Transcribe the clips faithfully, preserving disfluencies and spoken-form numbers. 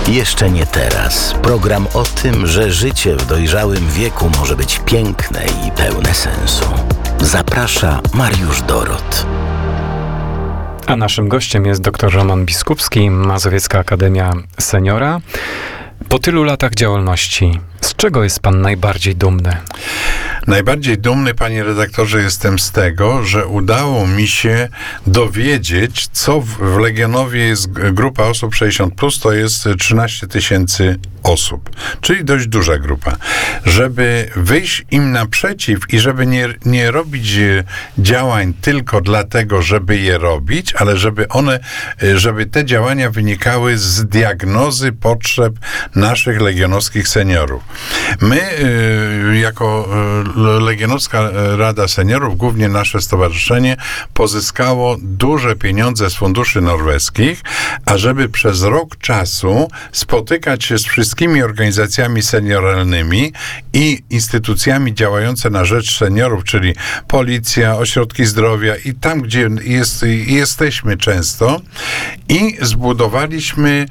Jeszcze nie teraz. Program o tym, że życie w dojrzałym wieku może być piękne i pełne sensu. Zaprasza Mariusz Dorot. A naszym gościem jest dr Roman Biskupski, Mazowiecka Akademia Seniora. Po tylu latach działalności, z czego jest pan najbardziej dumny? Najbardziej dumny, panie redaktorze, jestem z tego, że udało mi się dowiedzieć, co w, w Legionowie jest grupa osób sześćdziesiąt plus, to jest trzynaście tysięcy osób, czyli dość duża grupa. Żeby wyjść im naprzeciw i żeby nie, nie robić działań tylko dlatego, żeby je robić, ale żeby one, żeby te działania wynikały z diagnozy potrzeb naszych legionowskich seniorów. My, jako Legionowska Rada Seniorów, głównie nasze stowarzyszenie, pozyskało duże pieniądze z funduszy norweskich, ażeby przez rok czasu spotykać się z wszystkimi organizacjami senioralnymi i instytucjami działające na rzecz seniorów, czyli policja, ośrodki zdrowia i tam, gdzie jest, jesteśmy często, i zbudowaliśmy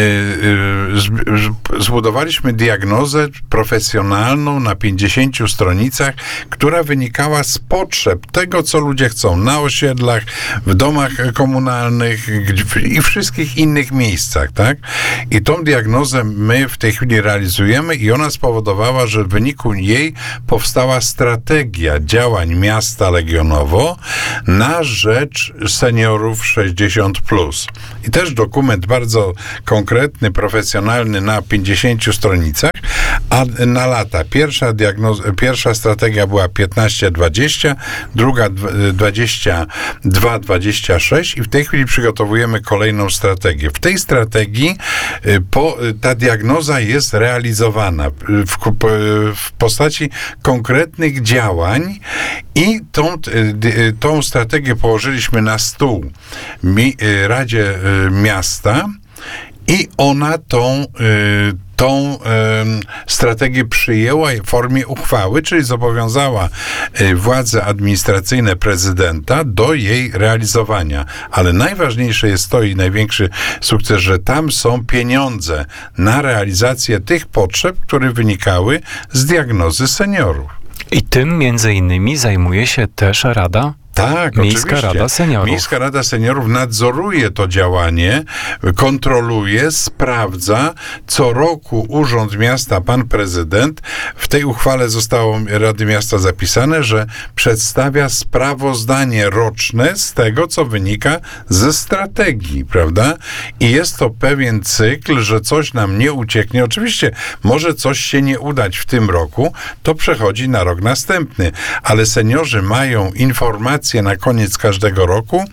zbudowaliśmy diagnozę profesjonalną na pięćdziesięciu stronicach, która wynikała z potrzeb tego, co ludzie chcą na osiedlach, w domach komunalnych i wszystkich innych miejscach, tak? I tą diagnozę my w tej chwili realizujemy i ona spowodowała, że w wyniku jej powstała strategia działań miasta Legionowo na rzecz seniorów sześćdziesiąt plus. I też dokument bardzo konkretny, profesjonalny na pięćdziesięciu stronicach, a na lata. Pierwsza diagnoza, pierwsza strategia była piętnaście dwadzieścia, druga dwadzieścia dwa dwadzieścia sześć i w tej chwili przygotowujemy kolejną strategię. W tej strategii po, ta diagnoza jest realizowana w, w postaci konkretnych działań i tą, tą strategię położyliśmy na stół mi, Radzie Miasta i ona tą tą y, strategię przyjęła w formie uchwały, czyli zobowiązała y, władze administracyjne prezydenta do jej realizowania. Ale najważniejsze jest to i największy sukces, że tam są pieniądze na realizację tych potrzeb, które wynikały z diagnozy seniorów. I tym między innymi zajmuje się też Rada? Tak, Miejska oczywiście. Rada Seniorów. Miejska Rada Seniorów nadzoruje to działanie, kontroluje, sprawdza. Co roku Urząd Miasta, pan prezydent, w tej uchwale zostało Rady Miasta zapisane, że przedstawia sprawozdanie roczne z tego, co wynika ze strategii, prawda? I jest to pewien cykl, że coś nam nie ucieknie. Oczywiście może coś się nie udać w tym roku, to przechodzi na rok następny, ale seniorzy mają informacje na koniec każdego roku,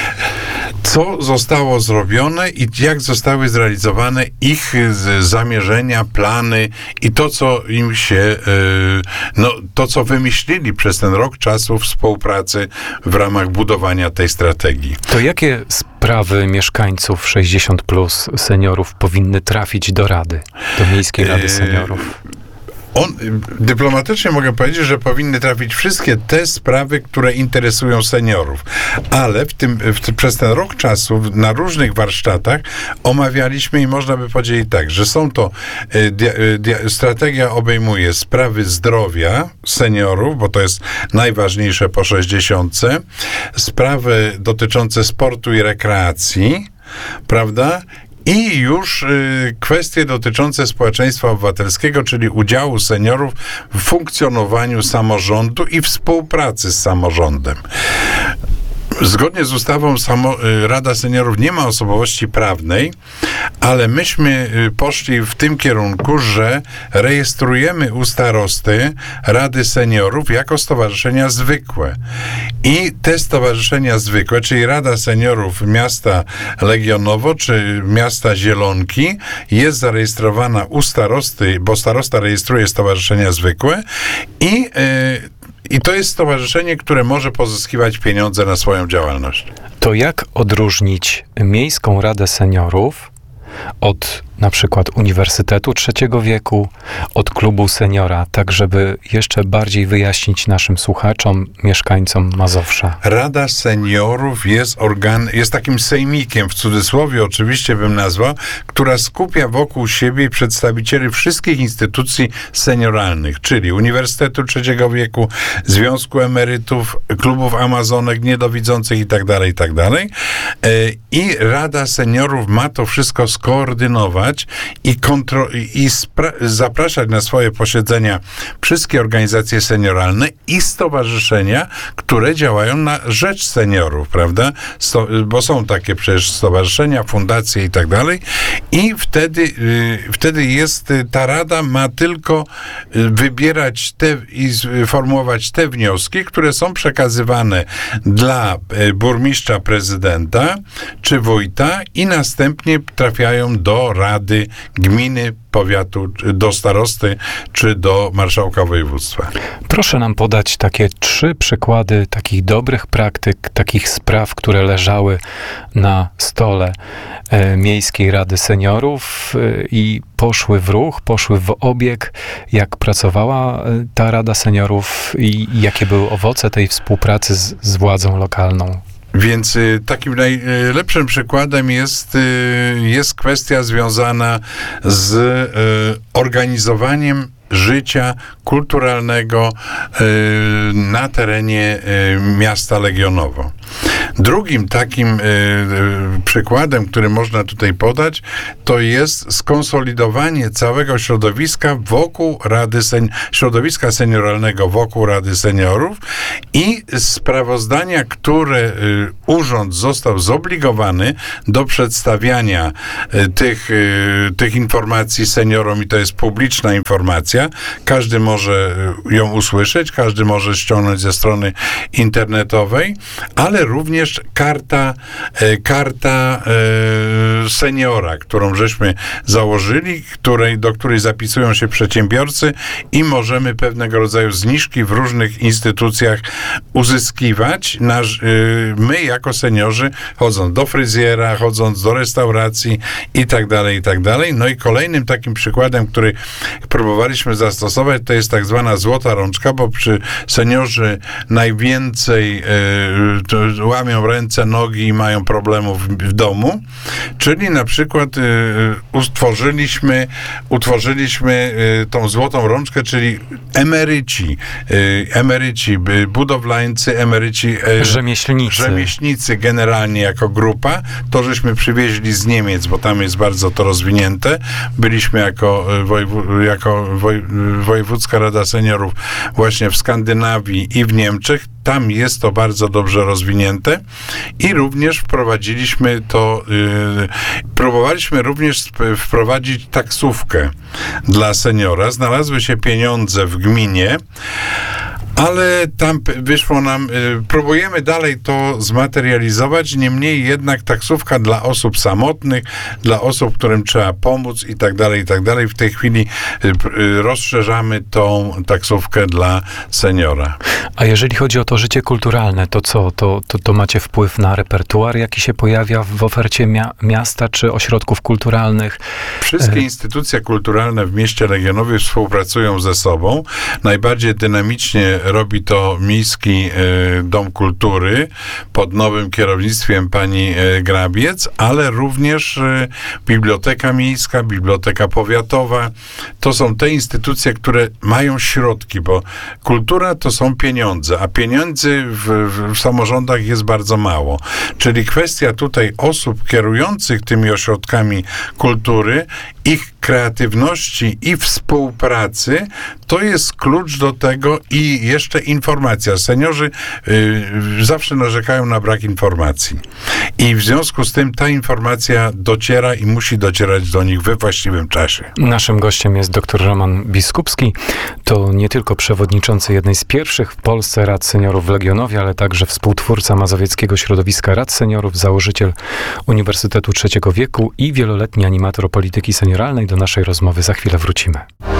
co zostało zrobione i jak zostały zrealizowane ich zamierzenia, plany i to, co im się, no, to, co wymyślili przez ten rok czasu współpracy w ramach budowania tej strategii. To jakie sprawy mieszkańców sześćdziesiąt plus seniorów powinny trafić do Rady, do Miejskiej Rady Seniorów? On, dyplomatycznie mogę powiedzieć, że powinny trafić wszystkie te sprawy, które interesują seniorów. Ale w tym, w, przez ten rok czasu na różnych warsztatach omawialiśmy i można by powiedzieć tak, że są to, dia, dia, strategia obejmuje sprawy zdrowia seniorów, bo to jest najważniejsze po sześćdziesiątce, sprawy dotyczące sportu i rekreacji, prawda? I już y, kwestie dotyczące społeczeństwa obywatelskiego, czyli udziału seniorów w funkcjonowaniu samorządu i współpracy z samorządem. Zgodnie z ustawą samo, Rada Seniorów nie ma osobowości prawnej, ale myśmy poszli w tym kierunku, że rejestrujemy u starosty Rady Seniorów jako stowarzyszenia zwykłe. I te stowarzyszenia zwykłe, czyli Rada Seniorów Miasta Legionowo czy Miasta Zielonki, jest zarejestrowana u starosty, bo starosta rejestruje stowarzyszenia zwykłe i yy, I to jest stowarzyszenie, które może pozyskiwać pieniądze na swoją działalność. To jak odróżnić Miejską Radę Seniorów od na przykład Uniwersytetu Trzeciego Wieku, od Klubu Seniora, tak żeby jeszcze bardziej wyjaśnić naszym słuchaczom, mieszkańcom Mazowsza? Rada Seniorów jest organ, jest takim sejmikiem, w cudzysłowie oczywiście bym nazwał, która skupia wokół siebie przedstawicieli wszystkich instytucji senioralnych, czyli Uniwersytetu Trzeciego Wieku, Związku Emerytów, Klubów Amazonek, Niedowidzących i tak dalej, i tak dalej. I Rada Seniorów ma to wszystko skoordynować i, kontro- i spra- zapraszać na swoje posiedzenia wszystkie organizacje senioralne i stowarzyszenia, które działają na rzecz seniorów, prawda? Sto- bo są takie przecież stowarzyszenia, fundacje i tak dalej. I wtedy, y, wtedy jest, ta rada ma tylko wybierać te i formułować te wnioski, które są przekazywane dla burmistrza, prezydenta czy wójta i następnie trafiają do rady gminy, powiatu, do starosty czy do marszałka województwa. Proszę nam podać takie trzy przykłady takich dobrych praktyk, takich spraw, które leżały na stole e, Miejskiej Rady Seniorów e, i poszły w ruch, poszły w obieg, jak pracowała e, ta Rada Seniorów i jakie były owoce tej współpracy z, z władzą lokalną. Więc y, takim najlepszym przykładem jest, y, jest kwestia związana z y, organizowaniem życia kulturalnego y, na terenie y, miasta Legionowo. Drugim takim y, y, przykładem, który można tutaj podać, to jest skonsolidowanie całego środowiska wokół Rady Sen- środowiska senioralnego wokół Rady Seniorów i sprawozdania, które y, urząd został zobligowany do przedstawiania y, tych, y, tych informacji seniorom i to jest publiczna informacja. Każdy może ją usłyszeć, każdy może ściągnąć ze strony internetowej, ale również karta, e, karta e, seniora, którą żeśmy założyli, której, do której zapisują się przedsiębiorcy i możemy pewnego rodzaju zniżki w różnych instytucjach uzyskiwać. Nasz, e, my jako seniorzy, chodząc do fryzjera, chodząc do restauracji i tak dalej, i tak dalej. No i kolejnym takim przykładem, który próbowaliśmy zastosować, to jest tak zwana złota rączka, bo przy seniorzy najwięcej e, łamią ręce, nogi i mają problemów w, w domu, czyli na przykład e, utworzyliśmy, utworzyliśmy e, tą złotą rączkę, czyli emeryci, e, emeryci, budowlańcy, emeryci, e, rzemieślnicy. rzemieślnicy generalnie jako grupa, to żeśmy przywieźli z Niemiec, bo tam jest bardzo to rozwinięte. Byliśmy jako, wojewó- jako woj- Wojewódzka Rada Seniorów właśnie w Skandynawii i w Niemczech. Tam jest to bardzo dobrze rozwinięte i również wprowadziliśmy to, yy, próbowaliśmy również sp- wprowadzić taksówkę dla seniora. Znalazły się pieniądze w gminie, ale tam wyszło nam, y, próbujemy dalej to zmaterializować, niemniej jednak taksówka dla osób samotnych, dla osób, którym trzeba pomóc i tak dalej, i tak dalej. W tej chwili y, y, rozszerzamy tą taksówkę dla seniora. A jeżeli chodzi o to życie kulturalne, to co? To, to, to macie wpływ na repertuar, jaki się pojawia w ofercie mia- miasta czy ośrodków kulturalnych? Wszystkie instytucje kulturalne w mieście Legionowie współpracują ze sobą. Najbardziej dynamicznie robi to Miejski e, Dom Kultury pod nowym kierownictwem pani e, Grabiec, ale również e, Biblioteka Miejska, Biblioteka Powiatowa. To są te instytucje, które mają środki, bo kultura to są pieniądze, a pieniędzy w, w, w samorządach jest bardzo mało. Czyli kwestia tutaj osób kierujących tymi ośrodkami kultury, ich kreatywności i współpracy, to jest klucz do tego i jeszcze informacja. Seniorzy y, zawsze narzekają na brak informacji. I w związku z tym ta informacja dociera i musi docierać do nich we właściwym czasie. Naszym gościem jest dr Roman Biskupski. To nie tylko przewodniczący jednej z pierwszych w Polsce Rad Seniorów w Legionowie, ale także współtwórca Mazowieckiego Środowiska Rad Seniorów, założyciel Uniwersytetu Trzeciego Wieku i wieloletni animator polityki senioralnej. Do naszej rozmowy za chwilę wrócimy.